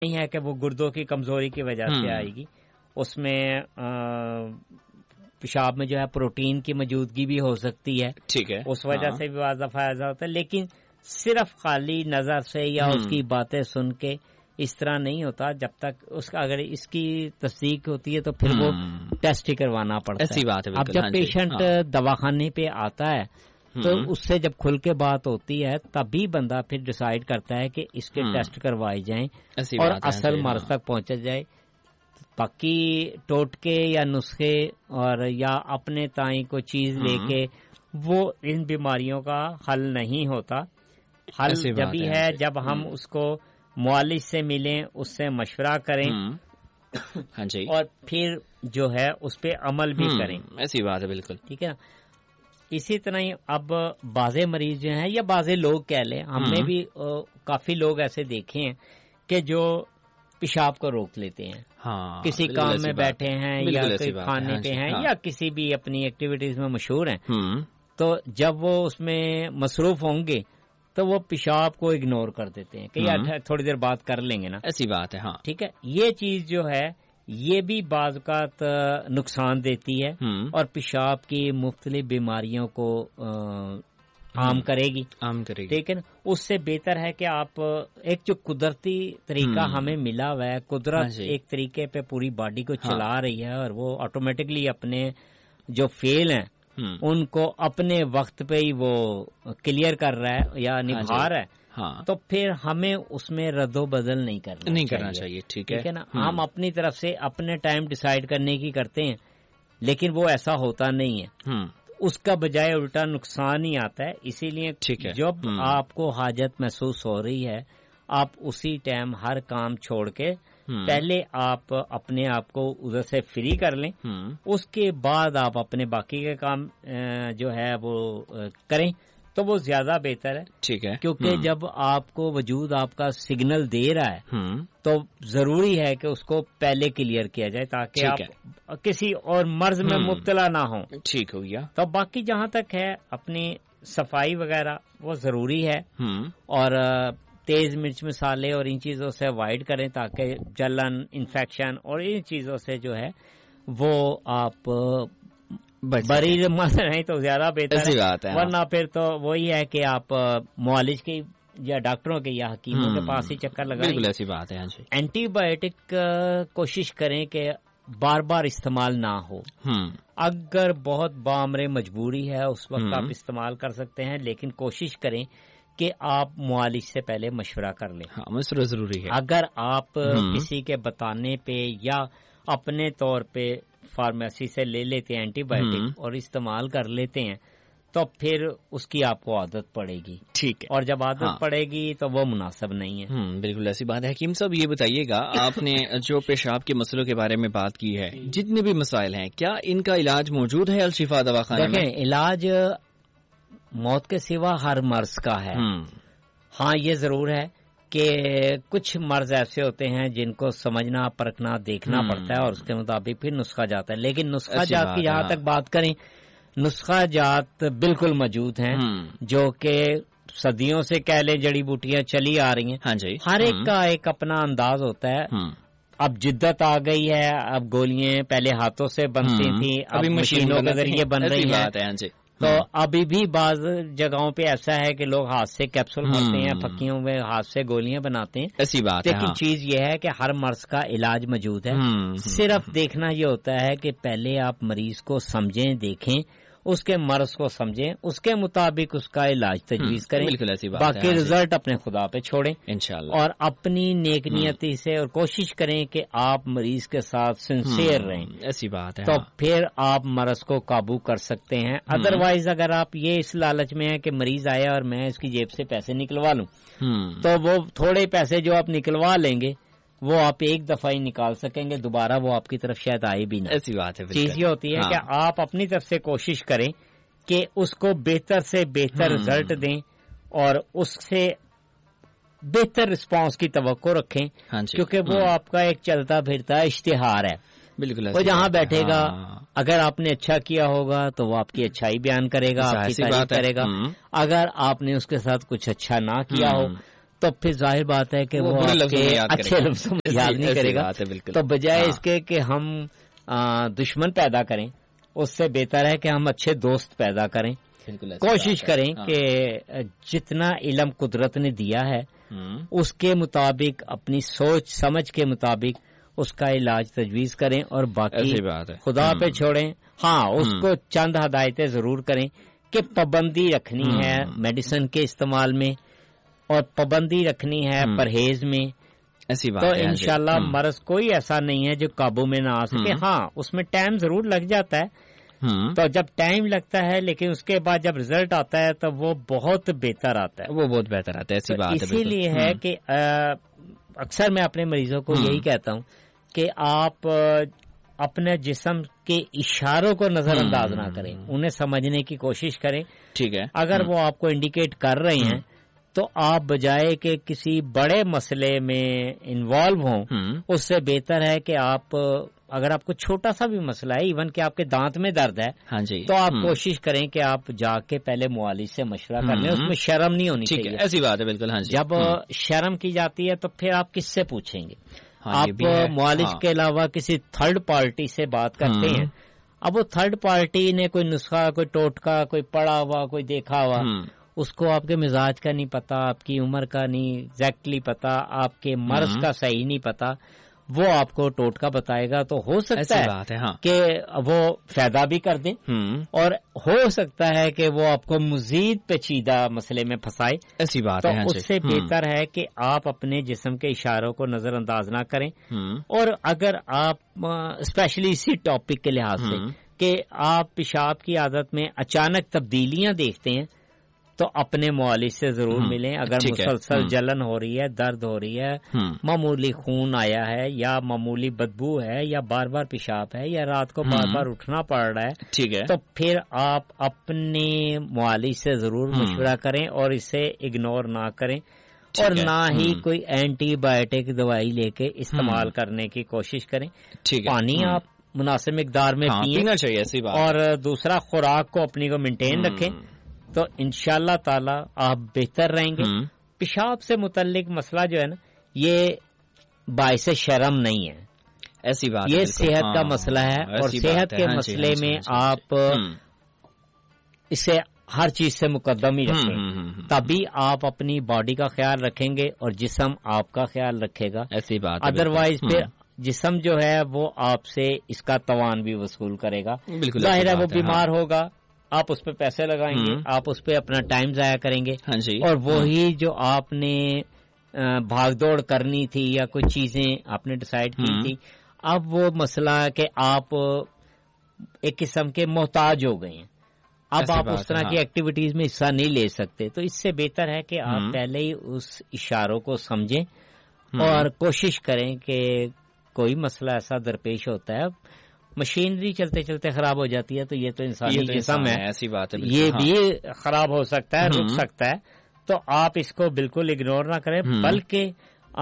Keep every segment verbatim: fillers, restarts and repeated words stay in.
نہیں ہے کہ وہ گردوں کی کمزوری کی وجہ سے آئے گی. اس میں پیشاب میں جو ہے پروٹین کی موجودگی بھی ہو سکتی ہے, ٹھیک ہے, اس وجہ سے بھی بعض دفعہ ایسا ہوتا ہے. لیکن صرف خالی نظر سے یا اس کی باتیں سن کے اس طرح نہیں ہوتا. جب تک اس کا اگر اس کی تصدیق ہوتی ہے تو پھر وہ ٹیسٹ ہی کروانا پڑتا ہے. ایسی بات ہے. اب جب پیشنٹ دواخانے پہ آتا ہے تو اس سے جب کھل کے بات ہوتی ہے تبھی بندہ پھر ڈیسائیڈ کرتا ہے کہ اس کے ٹیسٹ کروائے جائیں اور اصل مرض تک پہنچا جائے. باقی ٹوٹکے یا نسخے اور یا اپنے تائیں کو چیز لے کے وہ ان بیماریوں کا حل نہیں ہوتا. حل جبھی ہے جب ہم اس کو معالج سے ملیں, اس سے مشورہ کریں اور پھر جو ہے اس پہ عمل بھی کریں. ایسی بات ہے, بالکل ٹھیک ہے نا. اسی طرح ہی اب بعضے مریض جو ہیں یا بعضے لوگ کہہ لیں, ہم نے بھی کافی لوگ ایسے دیکھے ہیں کہ جو پیشاب کو روک لیتے ہیں, ہاں, کسی کام میں بیٹھے ہیں یا کوئی کھانے پہ ہیں یا کسی بھی اپنی ایکٹیویٹیز میں مشہور ہیں, تو جب وہ اس میں مصروف ہوں گے تو وہ پیشاب کو اگنور کر دیتے ہیں کہ یار تھوڑی دیر بات کر لیں گے نا. ایسی بات ہے, ہاں, ٹھیک ہے. یہ چیز جو ہے یہ بھی بعض اوقات نقصان دیتی ہے اور پیشاب کی مختلف بیماریوں کو عام کرے گی عام کرے گی ٹھیک ہے نا. اس سے بہتر ہے کہ آپ ایک جو قدرتی طریقہ ہمیں ملا ہوا ہے, قدرت ایک طریقے پہ پوری باڈی کو چلا رہی ہے اور وہ آٹومیٹکلی اپنے جو فیل ہیں ان کو اپنے وقت پہ ہی وہ کلیئر کر رہا ہے یا نبھا رہا ہے, ہاں, تو پھر ہمیں اس میں رد و بدل نہیں کرنا نہیں کرنا چاہیے. ٹھیک ہے نا. ہم اپنی طرف سے اپنے ٹائم ڈیسائیڈ کرنے کی کرتے ہیں لیکن وہ ایسا ہوتا نہیں ہے, اس کا بجائے الٹا نقصان ہی آتا ہے. اسی لیے جب آپ کو حاجت محسوس ہو رہی ہے آپ اسی ٹائم ہر کام چھوڑ کے پہلے آپ اپنے آپ کو ادھر سے فری کر لیں, اس کے بعد آپ اپنے باقی کے کام جو ہے وہ کریں تو وہ زیادہ بہتر ہے. ٹھیک ہے, کیونکہ جب آپ کو وجود آپ کا سگنل دے رہا ہے تو ضروری ہے کہ اس کو پہلے کلیئر کیا جائے تاکہ آپ کسی اور مرض میں مبتلا نہ ہوں. ٹھیک ہو گیا. تو باقی جہاں تک ہے اپنی صفائی وغیرہ وہ ضروری ہے اور تیز مرچ مسالے اور ان چیزوں سے اوائڈ کریں تاکہ جلن, انفیکشن اور ان چیزوں سے جو ہے وہ آپ بری مت نہیں تو زیادہ بہتر ہے. ورنہ پھر تو وہی ہے کہ آپ معالج کے یا ڈاکٹروں کے یا حکیموں کے پاس ہی چکر لگائیں. بالکل ایسی بات ہے. اینٹی بایوٹک کوشش کریں کہ بار بار استعمال نہ ہو. اگر بہت بامر مجبوری ہے اس وقت آپ استعمال کر سکتے ہیں, لیکن کوشش کریں کہ آپ معالج سے پہلے مشورہ کر لیں. ہاں, مشورہ ضروری ہے. اگر آپ کسی کے بتانے پہ یا اپنے طور پہ فارمیسی سے لے لیتے ہیں اینٹی بایوٹک اور استعمال کر لیتے ہیں تو پھر اس کی آپ کو عادت پڑے گی. ٹھیک ہے, اور جب عادت پڑے گی تو وہ مناسب نہیں ہے. بالکل ایسی بات ہے. حکیم صاحب یہ بتائیے گا, آپ نے جو پیشاب کے مسئلوں کے بارے میں بات کی ہے, جتنے بھی مسائل ہیں کیا ان کا علاج موجود ہے الشفا دواخانے میں؟ دیکھیں, علاج موت کے سوا ہر مرض کا ہے. ہاں, یہ ضرور ہے کہ کچھ مرض ایسے ہوتے ہیں جن کو سمجھنا, پرکھنا, دیکھنا پڑتا ہے اور اس کے مطابق پھر نسخہ جات ہے. لیکن نسخہ جات کی جہاں تک بات کریں, نسخہ جات بالکل موجود ہیں جو کہ صدیوں سے کہہ لیں جڑی بوٹیاں چلی آ رہی ہیں. ہاں جی, ہر ایک کا ایک اپنا انداز ہوتا ہے. اب جدت آ گئی ہے, اب گولیاں پہلے ہاتھوں سے بنتی تھیں, اب مشینوں کے ذریعے بن رہی ہیں. تو ابھی بھی بعض جگہوں پہ ایسا ہے کہ لوگ ہاتھ سے کیپسول کھاتے ہیں, پھکیوں میں ہاتھ سے گولیاں بناتے ہیں. ایسی بات ہے. لیکن چیز یہ ہے کہ ہر مرض کا علاج موجود ہے. صرف دیکھنا یہ ہوتا ہے کہ پہلے آپ مریض کو سمجھیں, دیکھیں, اس کے مرض کو سمجھیں, اس کے مطابق اس کا علاج تجویز کریں. باقی رزلٹ اپنے خدا پہ چھوڑیں انشاءاللہ, اور اپنی نیک نیتی سے اور کوشش کریں کہ آپ مریض کے ساتھ سنسیئر رہیں. ایسی بات ہے. تو پھر آپ مرض کو قابو کر سکتے ہیں. ادروائز اگر آپ یہ اس لالچ میں ہیں کہ مریض آیا اور میں اس کی جیب سے پیسے نکلوا لوں, تو وہ تھوڑے پیسے جو آپ نکلوا لیں گے وہ آپ ایک دفعہ ہی نکال سکیں گے, دوبارہ وہ آپ کی طرف شاید آئے بھی نہ. ایسی بات ہے. چیز یہ ہوتی ہے کہ آپ اپنی طرف سے کوشش کریں کہ اس کو بہتر سے بہتر رزلٹ دیں اور اس سے بہتر رسپانس کی توقع رکھیں, کیونکہ وہ آپ کا ایک چلتا پھرتا اشتہار ہے. بالکل, وہ جہاں بیٹھے گا اگر آپ نے اچھا کیا ہوگا تو وہ آپ کی اچھائی بیان کرے گا, آپ کی تعریف کرے گا. اگر آپ نے اس کے ساتھ کچھ اچھا نہ کیا ہو تو پھر ظاہر بات ہے کہ وہ اچھے لفظوں میں یاد نہیں کرے گا. تو بجائے اس کے کہ ہم دشمن پیدا کریں اس سے بہتر ہے کہ ہم اچھے دوست پیدا کریں. کوشش کریں کہ جتنا علم قدرت نے دیا ہے اس کے مطابق اپنی سوچ سمجھ کے مطابق اس کا علاج تجویز کریں اور باقی خدا پہ چھوڑیں. ہاں اس کو چند ہدایتیں ضرور کریں کہ پابندی رکھنی ہے میڈیسن کے استعمال میں اور پابندی رکھنی ہے پرہیز میں. ایسی بات تو انشاءاللہ مرض کوئی ایسا نہیں ہے جو قابو میں نہ آ سکے. ہاں اس میں ٹائم ضرور لگ جاتا ہے. تو جب ٹائم لگتا ہے لیکن اس کے بعد جب رزلٹ آتا ہے تو وہ بہت بہتر آتا ہے. وہ بہت بہتر آتا ہے. ایسی بات ہے. اسی لیے ہے کہ اکثر میں اپنے مریضوں کو یہی کہتا ہوں کہ آپ اپنے جسم کے اشاروں کو نظر انداز نہ کریں, انہیں سمجھنے کی کوشش کریں. ٹھیک ہے. اگر وہ آپ کو انڈیکیٹ کر رہے ہیں تو آپ بجائے کہ کسی بڑے مسئلے میں انوالو ہوں اس سے بہتر ہے کہ آپ اگر آپ کو چھوٹا سا بھی مسئلہ ہے ایون کہ آپ کے دانت میں درد ہے ہاں جی تو آپ کوشش کریں کہ آپ جا کے پہلے معالج سے مشورہ کر لیں. اس میں شرم نہیں ہونی چاہیے. ایسی بات ہے بالکل. ہاں جی. جب شرم کی جاتی ہے تو پھر آپ کس سے پوچھیں گے؟ آپ معالج کے علاوہ کسی تھرڈ پارٹی سے بات کرتے ہیں. اب وہ تھرڈ پارٹی نے کوئی نسخہ کوئی ٹوٹکا کوئی پڑھا ہوا کوئی دیکھا ہوا اس کو آپ کے مزاج کا نہیں پتا, آپ کی عمر کا نہیں ایگزیکٹلی پتا, آپ کے مرض کا صحیح نہیں پتا, وہ آپ کو ٹوٹکا بتائے گا تو ہو سکتا ہے ہاں. کہ وہ فائدہ بھی کر دیں اور ہو سکتا ہے کہ وہ آپ کو مزید پیچیدہ مسئلے میں پھنسائے. ایسی بات تو ہے. اس سے بہتر ہے کہ آپ اپنے جسم کے اشاروں کو نظر انداز نہ کریں. اور اگر آپ اسپیشلی اسی ٹاپک کے لحاظ سے کہ آپ پیشاب کی عادت میں اچانک تبدیلیاں دیکھتے ہیں تو اپنے معالج سے ضرور ملیں. اگر مسلسل جلن ہو رہی ہے, درد ہو رہی ہے, معمولی خون آیا ہے یا معمولی بدبو ہے یا بار بار پیشاب ہے یا رات کو بار بار اٹھنا پڑ رہا ہے, ٹھیک ہے, تو پھر آپ اپنے معالج سے ضرور مشورہ کریں اور اسے اگنور نہ کریں اور نہ ہی کوئی اینٹی بایوٹک دوائی لے کے استعمال کرنے کی کوشش کریں. پانی آپ مناسب مقدار میں پینا چاہیے اور دوسرا خوراک کو اپنی کو مینٹین رکھیں تو انشاءاللہ تعالی آپ بہتر رہیں گے. پیشاب سے متعلق مسئلہ جو ہے نا یہ باعث شرم نہیں ہے. ایسی بات یہ صحت کا مسئلہ ہے اور صحت کے مسئلے میں آپ اسے ہر چیز سے مقدم ہی رکھیں تبھی آپ اپنی باڈی کا خیال رکھیں گے اور جسم آپ کا خیال رکھے گا. ایسی بات. ادروائز پھر جسم جو ہے وہ آپ سے اس کا توان بھی وصول کرے گا. ظاہر ہے وہ بیمار ہوگا, آپ اس پہ پیسے لگائیں گے, آپ اس پہ اپنا ٹائم ضائع کریں گے اور وہی جو آپ نے بھاگ دوڑ کرنی تھی یا کوئی چیزیں آپ نے ڈیسائیڈ کی تھی اب وہ مسئلہ کہ آپ ایک قسم کے محتاج ہو گئے ہیں, اب آپ اس طرح کی ایکٹیویٹیز میں حصہ نہیں لے سکتے. تو اس سے بہتر ہے کہ آپ پہلے ہی اس اشاروں کو سمجھیں اور کوشش کریں کہ کوئی مسئلہ ایسا درپیش ہوتا ہے, مشینری چلتے چلتے خراب ہو جاتی ہے تو یہ تو انسانی جسم ہے, ایسی بات ہے, یہ بھی خراب ہو سکتا ہے, رک سکتا ہے. تو آپ اس کو بالکل اگنور نہ کریں بلکہ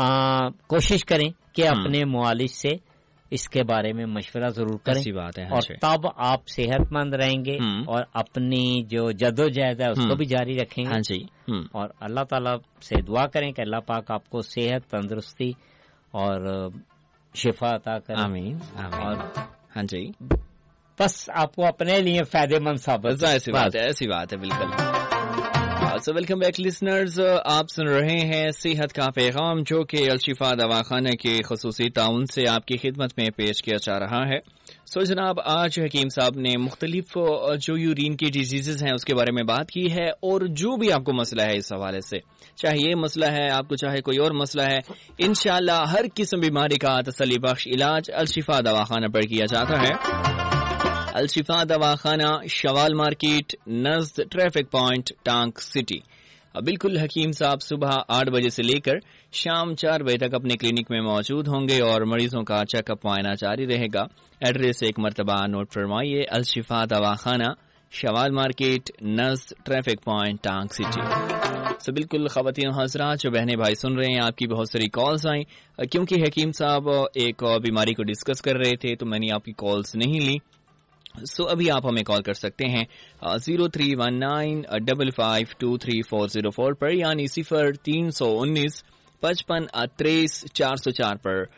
کوشش کریں کہ اپنے معالج سے اس کے بارے میں مشورہ ضرور کریں اور تب آپ صحت مند رہیں گے اور اپنی جو جدوجہد ہے اس کو بھی جاری رکھیں گے. اور اللہ تعالیٰ سے دعا کریں کہ اللہ پاک آپ کو صحت, تندرستی اور شفا عطا کریں. آمین. اور ہاں جی بس آپ کو اپنے لیے فائدہ مند ثابت. ایسی بات ہے, ایسی بات ہے بالکل. سو ویلکم بیک لسنرز, آپ سن رہے ہیں صحت کا پیغام جو کہ الشفا دواخانہ کے خصوصی تعاون سے آپ کی خدمت میں پیش کیا جا رہا ہے. سو جناب آج حکیم صاحب نے مختلف جو یورین کی ڈیزیزز ہیں اس کے بارے میں بات کی ہے اور جو بھی آپ کو مسئلہ ہے اس حوالے سے, چاہے یہ مسئلہ ہے آپ کو چاہے کوئی اور مسئلہ ہے, انشاءاللہ ہر قسم بیماری کا تسلی بخش علاج الشفا دواخانہ پر کیا جاتا ہے. الشفا دواخانہ, شوال مارکیٹ, نزد ٹریفک پوائنٹ, ٹانک سٹی. بالکل حکیم صاحب صبح آٹھ بجے سے لے کر شام چار بجے تک اپنے کلینک میں موجود ہوں گے اور مریضوں کا چیک اپ معائنہ جاری رہے گا. ایڈریس ایک مرتبہ نوٹ فرمائیے, الشفا دواخانہ, شوال مارکیٹ, نزد ٹریفک پوائنٹ, ٹانک سٹی. سو بالکل خواتین حضرات جو بہنیں بھائی سن رہے ہیں, آپ کی بہت ساری کالز آئیں کیونکہ حکیم صاحب ایک بیماری کو ڈسکس کر رہے تھے تو میں نے آپ کی کالز نہیں لی سو so, ابھی آپ ہمیں کال کر سکتے ہیں zero three one nine double five to three four zero four پر، یعنی صفر تین سو انیس پچپن تریس چار سو چار پر